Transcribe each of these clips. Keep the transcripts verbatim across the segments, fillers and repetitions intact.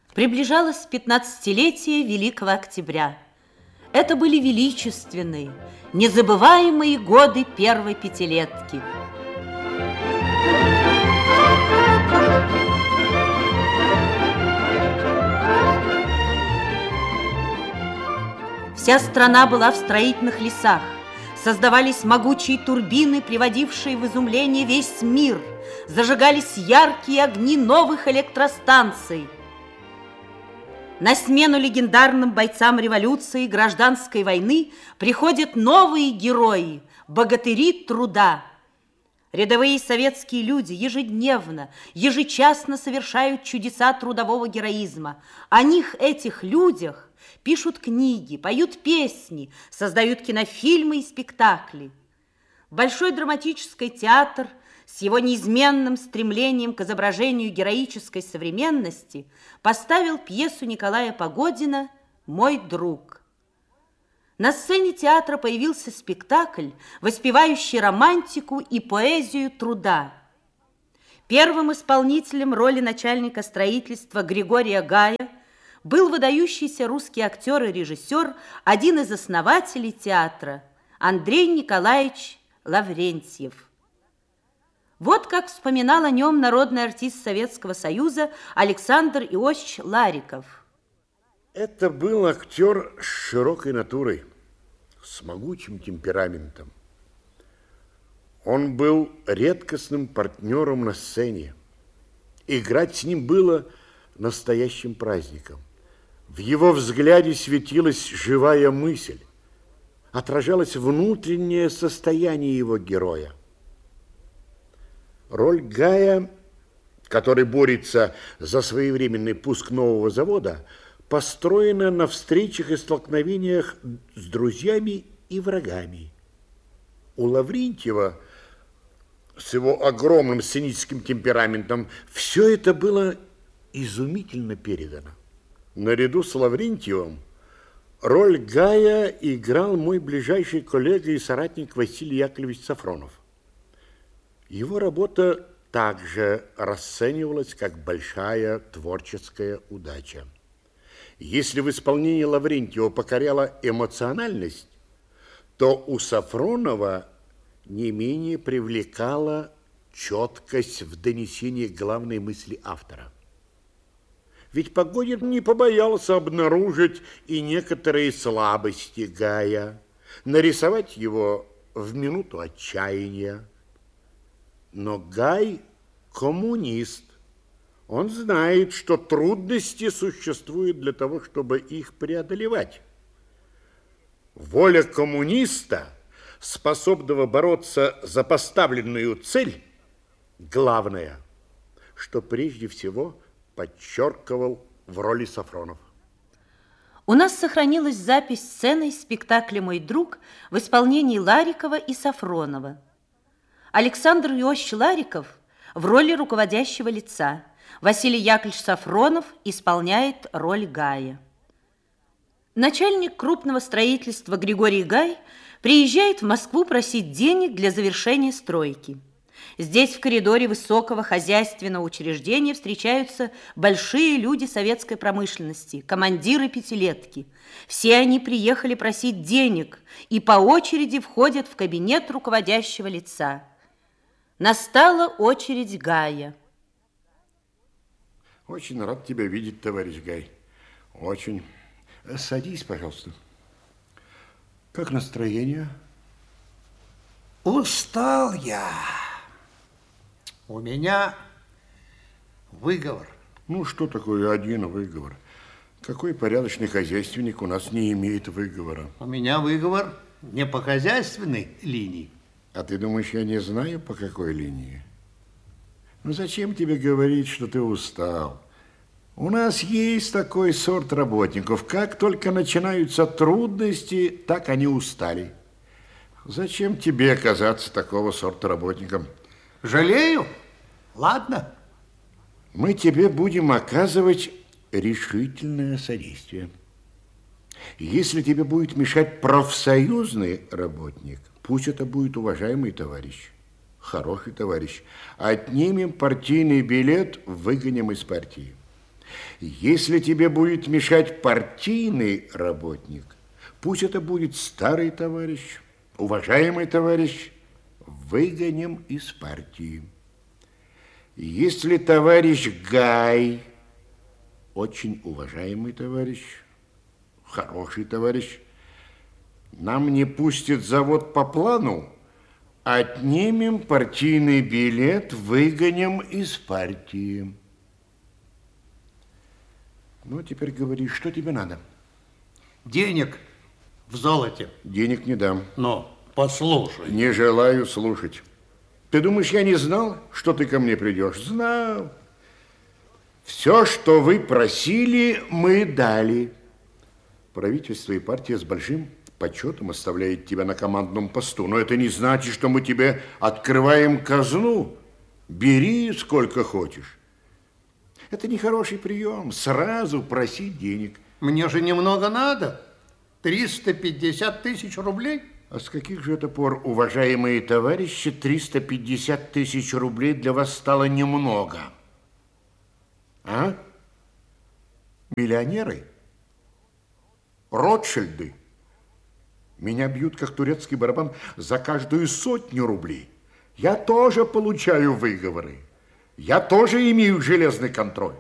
Приближалось пятнадцатилетие Великого Октября. Это были величественные, незабываемые годы первой пятилетки. Вся страна была в строительных лесах. Создавались могучие турбины, приводившие в изумление весь мир. Зажигались яркие огни новых электростанций. На смену легендарным бойцам революции и гражданской войны приходят новые герои, богатыри труда. Рядовые советские люди ежедневно, ежечасно совершают чудеса трудового героизма. О них, этих людях, пишут книги, поют песни, создают кинофильмы и спектакли. Большой драматический театр с его неизменным стремлением к изображению героической современности поставил пьесу Николая Погодина «Мой друг». На сцене театра появился спектакль, воспевающий романтику и поэзию труда. Первым исполнителем роли начальника строительства Григория Гая был выдающийся русский актер и режиссер, один из основателей театра, Андрей Николаевич Лаврентьев. Вот как вспоминал о нем народный артист Советского Союза Александр Иосифович Лариков. Это был актер с широкой натурой, с могучим темпераментом. Он был редкостным партнером на сцене. Играть с ним было настоящим праздником. В его взгляде светилась живая мысль, отражалось внутреннее состояние его героя. Роль Гая, который борется за своевременный пуск нового завода, построена на встречах и столкновениях с друзьями и врагами. У Лаврентьева с его огромным сценическим темпераментом все это было изумительно передано. Наряду с Лаврентьевым роль Гая играл мой ближайший коллега и соратник Василий Яковлевич Сафронов. Его работа также расценивалась как большая творческая удача. Если в исполнении Лаврентьева покоряла эмоциональность, то у Сафронова не менее привлекала четкость в донесении главной мысли автора. Ведь Погодин не побоялся обнаружить и некоторые слабости Гая, нарисовать его в минуту отчаяния. Но Гай коммунист. Он знает, что трудности существуют для того, чтобы их преодолевать. Воля коммуниста, способного бороться за поставленную цель, главное, что прежде всего подчеркивал в роли Сафронов. У нас сохранилась запись сцены из спектакля «Мой друг» в исполнении Ларикова и Сафронова. Александр Иосифович Лариков в роли руководящего лица, Василий Яковлевич Сафронов исполняет роль Гая. Начальник крупного строительства Григорий Гай приезжает в Москву просить денег для завершения стройки. Здесь в коридоре высокого хозяйственного учреждения встречаются большие люди советской промышленности, командиры пятилетки. Все они приехали просить денег и по очереди входят в кабинет руководящего лица. Настала очередь Гая. Очень рад тебя видеть, товарищ Гай. Очень. Садись, пожалуйста. Как настроение? Устал я. У меня выговор. Ну, что такое один выговор? Какой порядочный хозяйственник у нас не имеет выговора? У меня выговор не по хозяйственной линии. А ты думаешь, я не знаю, по какой линии? Ну, зачем тебе говорить, что ты устал? У нас есть такой сорт работников. Как только начинаются трудности, так они устали. Зачем тебе оказаться такого сорта работником? Жалею? Ладно. Мы тебе будем оказывать решительное содействие. Если тебе будет мешать профсоюзный работник, пусть это будет уважаемый товарищ, хороший товарищ. Отнимем партийный билет, выгоним из партии. Если тебе будет мешать партийный работник, пусть это будет старый товарищ, уважаемый товарищ, выгоним из партии. Если товарищ Гай, очень уважаемый товарищ, хороший товарищ, нам не пустит завод по плану, отнимем партийный билет, выгоним из партии. Ну, теперь говори, что тебе надо? Денег в золоте. Денег не дам. Но послушай. Не желаю слушать. Ты думаешь, я не знал, что ты ко мне придешь? Знал. Все, что вы просили, мы дали. Правительство и партия с большим почетом оставляет тебя на командном посту. Но это не значит, что мы тебе открываем казну. Бери сколько хочешь. Это нехороший прием. Сразу просить денег. Мне же немного надо. триста пятьдесят тысяч рублей. А с каких же это пор, уважаемые товарищи, триста пятьдесят тысяч рублей для вас стало немного? А? Миллионеры? Ротшильды? Меня бьют, как турецкий барабан, за каждую сотню рублей. Я тоже получаю выговоры. Я тоже имею железный контроль.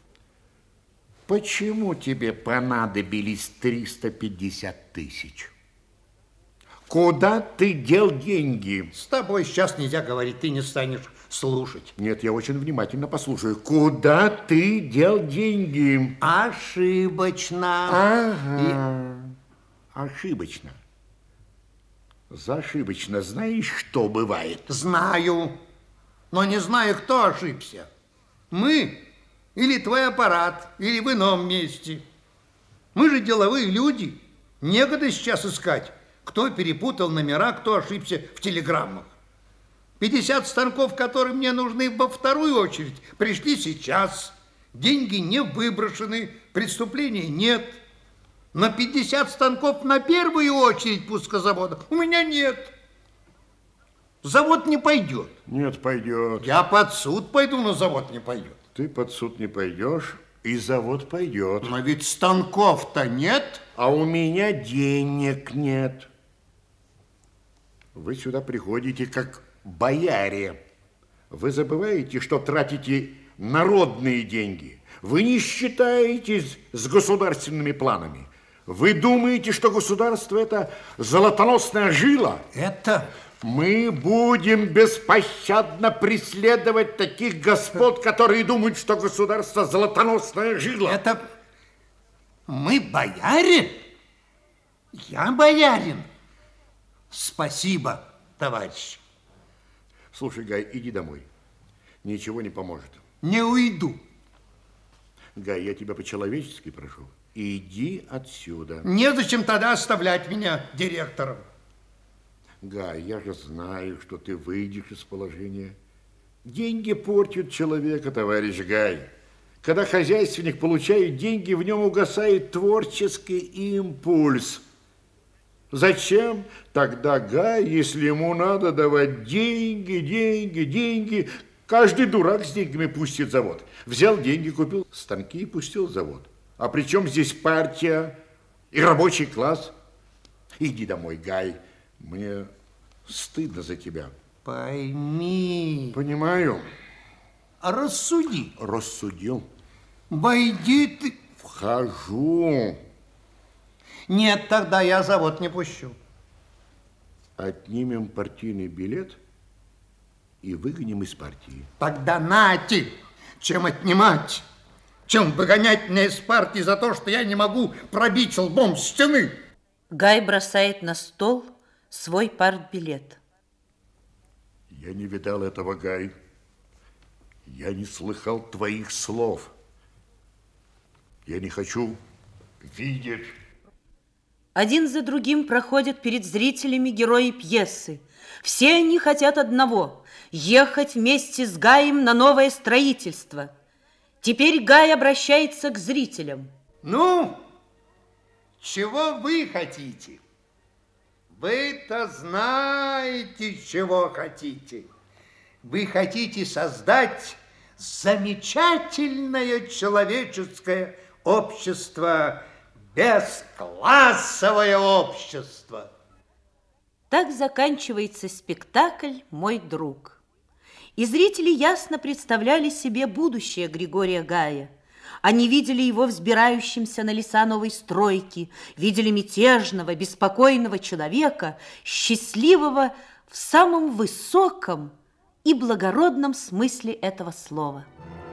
Почему тебе понадобились триста пятьдесят тысяч? Куда ты дел деньги? С тобой сейчас нельзя говорить, ты не станешь слушать. Нет, я очень внимательно послушаю. Куда ты дел деньги? Ошибочно. Ага. И... Ошибочно. Зашибочно. Знаешь, что бывает? Знаю, но не знаю, кто ошибся. Мы или твой аппарат, или в ином месте. Мы же деловые люди. Некогда сейчас искать, кто перепутал номера, кто ошибся в телеграммах. пятьдесят станков, которые мне нужны во вторую очередь, пришли сейчас. Деньги не выброшены, преступления нет. Но пятьдесят станков на первую очередь пускозавода у меня нет. Завод не пойдет. Нет, пойдет. Я под суд пойду, но завод не пойдет. Ты под суд не пойдешь, и завод пойдет. Но ведь станков-то нет. А у меня денег нет. Вы сюда приходите как бояре. Вы забываете, что тратите народные деньги. Вы не считаетесь с государственными планами. Вы думаете, что государство – это золотоносная жила? Это... Мы будем беспощадно преследовать таких господ, которые думают, что государство – золотоносная жила. Это... Мы бояре? Я боярин. Спасибо, товарищ. Слушай, Гай, иди домой. Ничего не поможет. Не уйду. Гай, я тебя по-человечески прошу. Иди отсюда. Незачем тогда оставлять меня директором. Гай, я же знаю, что ты выйдешь из положения. Деньги портят человека, товарищ Гай. Когда хозяйственник получает деньги, в нем угасает творческий импульс. Зачем тогда Гай, если ему надо давать деньги, деньги, деньги? Каждый дурак с деньгами пустит завод. Взял деньги, купил станки и пустил завод. А при чем здесь партия и рабочий класс? Иди домой, Гай. Мне стыдно за тебя. Пойми. Понимаю. Рассуди. Рассудил. Войди ты. Вхожу. Нет, тогда я завод не пущу. Отнимем партийный билет и выгоним из партии. Тогда нате, чем отнимать, чем выгонять меня из партии за то, что я не могу пробить лбом стены. Гай бросает на стол свой партбилет. Я не видал этого, Гай. Я не слыхал твоих слов. Я не хочу видеть. Один за другим проходят перед зрителями герои пьесы. Все они хотят одного – ехать вместе с Гаем на новое строительство. Теперь Гай обращается к зрителям. Ну, чего вы хотите? Вы-то знаете, чего хотите. Вы хотите создать замечательное человеческое общество, бесклассовое общество. Так заканчивается спектакль «Мой друг». И зрители ясно представляли себе будущее Григория Гая. Они видели его взбирающимся на леса новой стройки, видели мятежного, беспокойного человека, счастливого в самом высоком и благородном смысле этого слова.